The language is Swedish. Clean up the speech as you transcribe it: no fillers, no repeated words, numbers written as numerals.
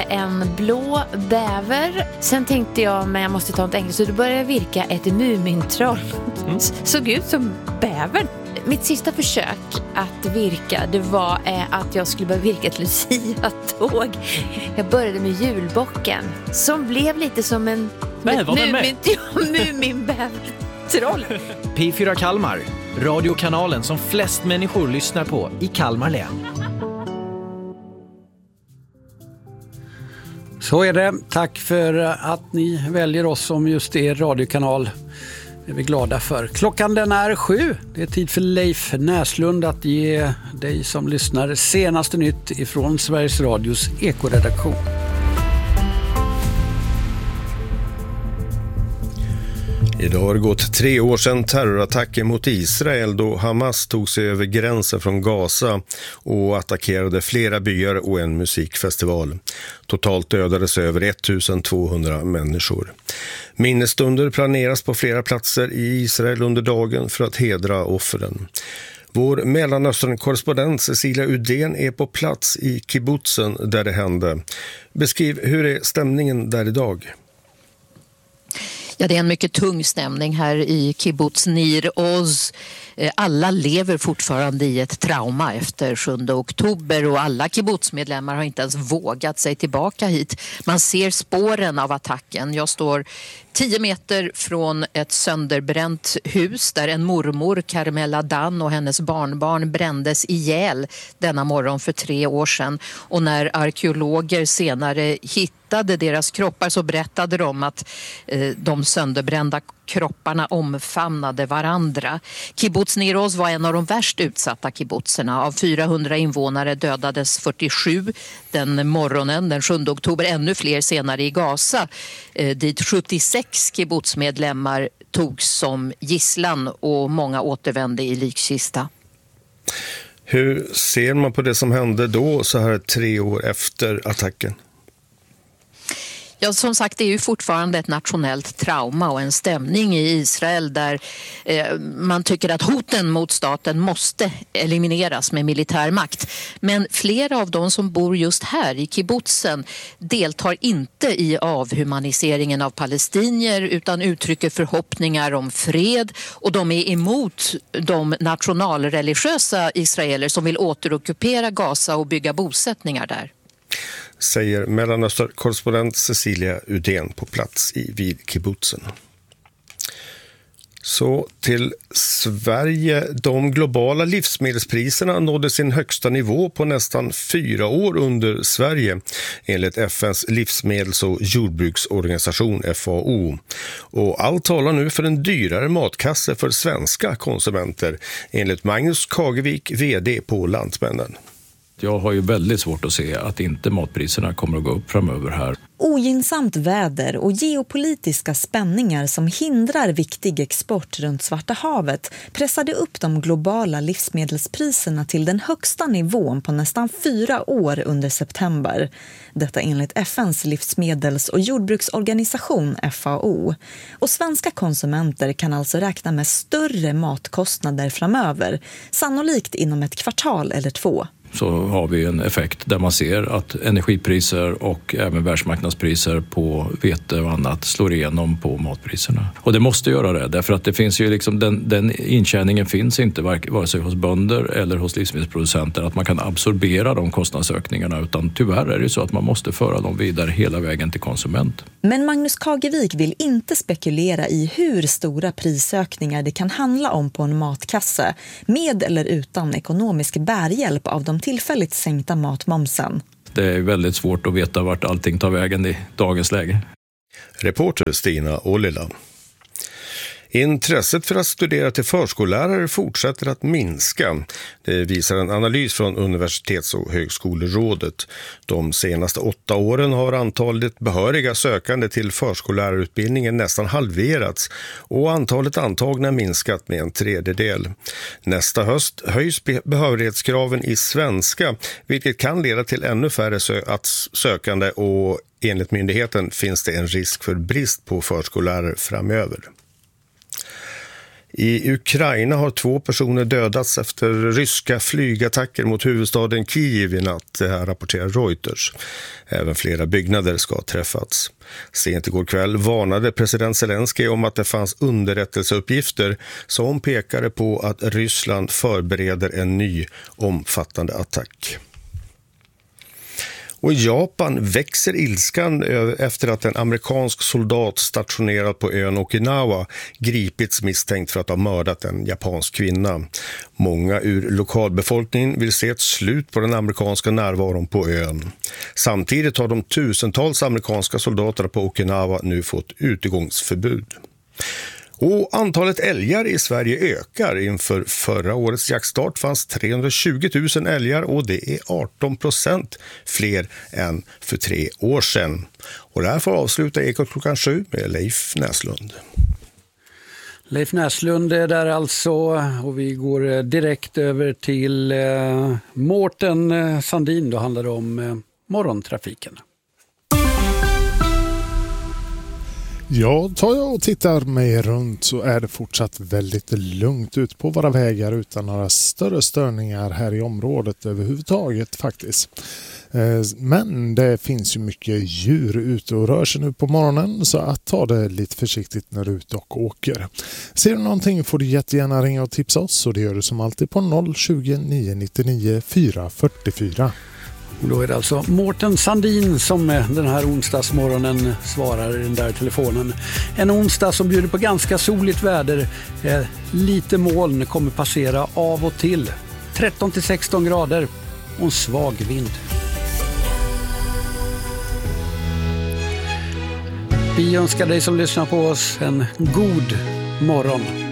en blå bäver. Sen tänkte jag, men jag måste ta något enkelt. Så då började jag virka ett mumintroll. Såg ut som bävern. Mitt sista försök att virka, det var att jag skulle börja virka ett Lucia-tåg. Jag började med julbocken, som blev lite som en muminbävertroll. P4 Kalmar, radiokanalen som flest människor lyssnar på i Kalmar län. Så är det. Tack för att ni väljer oss som just er radiokanal. Det är vi glada för. Klockan den är 7. Det är tid för Leif Näslund att ge dig som lyssnar senaste nytt ifrån Sveriges Radios ekoredaktion. Idag har det gått 3 år sedan terrorattacken mot Israel då Hamas tog sig över gränsen från Gaza och attackerade flera byar och en musikfestival. Totalt dödades över 1200 människor. Minnesstunder planeras på flera platser i Israel under dagen för att hedra offren. Vår Mellanöstern-korrespondent Cecilia Udén är på plats i kibbutzen där det hände. Beskriv, hur är stämningen där idag? Ja, det är en mycket tung stämning här i kibbutz Nir Oz. Alla lever fortfarande i ett trauma efter 7 oktober och alla kibbutzmedlemmar har inte ens vågat sig tillbaka hit. Man ser spåren av attacken. Jag står 10 meter från ett sönderbränt hus där en mormor, Carmela Dan, och hennes barnbarn brändes ihjäl denna morgon för 3 år sedan. Och när arkeologer senare hittade deras kroppar så berättade de att de sönderbrända kropparna omfamnade varandra. Kibbutz Nir Oz var en av de värst utsatta kibbutzerna. Av 400 invånare dödades 47 den morgonen, den 7 oktober. Ännu fler senare i Gaza, dit 76 kibbutzmedlemmar togs som gisslan och många återvände i likkista. Hur ser man på det som hände då så här 3 år efter attacken? Ja, som sagt, det är ju fortfarande ett nationellt trauma och en stämning i Israel där man tycker att hoten mot staten måste elimineras med militär makt. Men flera av de som bor just här i kibbutzen deltar inte i avhumaniseringen av palestinier utan uttrycker förhoppningar om fred, och de är emot de nationalreligiösa israeler som vill återockupera Gaza och bygga bosättningar där. Säger Mellanöstern-korrespondent Cecilia Udén på plats vid kibbutzen. Så till Sverige. De globala livsmedelspriserna nådde sin högsta nivå på nästan 4 år under Sverige enligt FNs livsmedels- och jordbruksorganisation FAO. Och allt talar nu för en dyrare matkasse för svenska konsumenter enligt Magnus Kagevik, vd på Lantmännen. Jag har ju väldigt svårt att se att inte matpriserna kommer att gå upp framöver här. Ogynnsamt väder och geopolitiska spänningar som hindrar viktig export runt Svarta havet pressade upp de globala livsmedelspriserna till den högsta nivån på nästan 4 år under september. Detta enligt FNs livsmedels- och jordbruksorganisation FAO. Och svenska konsumenter kan alltså räkna med större matkostnader framöver, sannolikt inom ett kvartal eller 2. Så har vi en effekt där man ser att energipriser och även världsmarknadspriser på vete och annat slår igenom på matpriserna. Och det måste göra det, därför att det finns ju liksom den intjäningen finns inte vare sig hos bönder eller hos livsmedelsproducenter att man kan absorbera de kostnadsökningarna, utan tyvärr är det så att man måste föra dem vidare hela vägen till konsument. Men Magnus Kagevik vill inte spekulera i hur stora prisökningar det kan handla om på en matkasse, med eller utan ekonomisk bärhjälp av de tillfälligt sänkta matmomsen. Det är väldigt svårt att veta vart allting tar vägen i dagens läge. Reporter Stina Ollila. Intresset för att studera till förskollärare fortsätter att minska. Det visar en analys från Universitets- och högskolerådet. De senaste 8 åren har antalet behöriga sökande till förskollärarutbildningen nästan halverats och antalet antagna minskat med 1/3. Nästa höst höjs behörighetskraven i svenska, vilket kan leda till ännu färre sökande, och enligt myndigheten finns det en risk för brist på förskollärare framöver. I Ukraina har 2 personer dödats efter ryska flygattacker mot huvudstaden Kiev i natt, det här rapporterar Reuters. Även flera byggnader ska ha träffats. Sent igår kväll varnade president Zelensky om att det fanns underrättelseuppgifter som pekade på att Ryssland förbereder en ny omfattande attack. Och i Japan växer ilskan efter att en amerikansk soldat stationerad på ön Okinawa gripits misstänkt för att ha mördat en japansk kvinna. Många ur lokalbefolkningen vill se ett slut på den amerikanska närvaron på ön. Samtidigt har de tusentals amerikanska soldaterna på Okinawa nu fått utegångsförbud. Och antalet älgar i Sverige ökar. Inför förra årets jaktstart fanns 320 000 älgar och det är 18% fler än för 3 år sedan. Och där får avsluta Ekot klockan 7 med Leif Näslund. Leif Näslund är där alltså och vi går direkt över till Mårten Sandin. Då handlar det om morgontrafiken. Ja, tar jag och tittar mig runt så är det fortsatt väldigt lugnt ut på våra vägar utan några större störningar här i området överhuvudtaget faktiskt. Men det finns ju mycket djur ute och rör sig nu på morgonen så att ta det lite försiktigt när du är ute och åker. Ser du någonting får du jättegärna ringa och tipsa oss och det gör du som alltid på 020 999 444. Och då är det alltså Mårten Sandin som den här onsdagsmorgonen svarar i den där telefonen. En onsdag som bjuder på ganska soligt väder. Lite moln kommer passera av och till. 13-16 grader och en svag vind. Vi önskar dig som lyssnar på oss en god morgon.